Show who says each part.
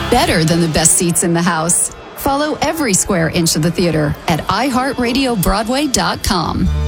Speaker 1: better than the best seats in the house. Follow every square inch of the theater at iHeartRadioBroadway.com.